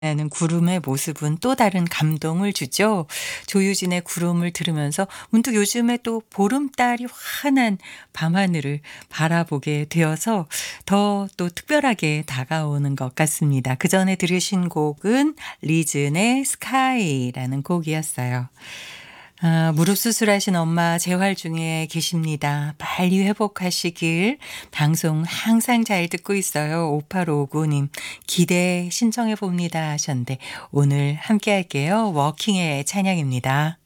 나는 구름의 모습은 또 다른 감동을 주죠. 조유진의 구름을 들으면서 문득 요즘에 또 보름달이 환한 밤하늘을 바라보게 되어서 더 또 특별하게 다가오는 것 같습니다. 그 전에 들으신 곡은 리즌의 스카이라는 곡이었어요. 무릎 수술하신 엄마 재활 중에 계십니다. 빨리 회복하시길. 방송 항상 잘 듣고 있어요. 5859님 기대 신청해 봅니다 하셨는데 오늘 함께 할게요. 워킹의 찬양입니다.